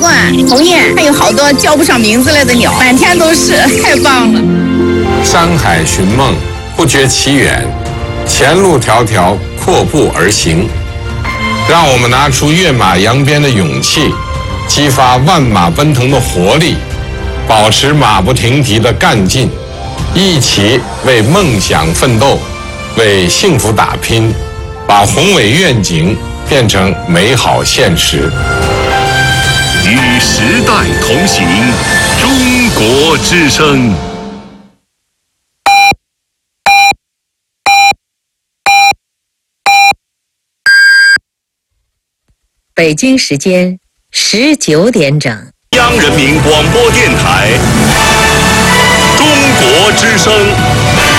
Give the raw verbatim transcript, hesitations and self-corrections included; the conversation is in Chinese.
鹳、鸿雁，还有好多叫不上名字来的鸟，满天都是，太棒了。 山海寻梦，不觉其远，前路迢迢，阔步而行。让我们拿出跃马扬鞭的勇气，激发万马奔腾的活力，保持马不停蹄的干劲，一起为梦想奋斗，为幸福打拼，把宏伟愿景变成美好现实。 与时代同行，中国之声。 北京时间十九点整。 央人民广播电台，中国之声。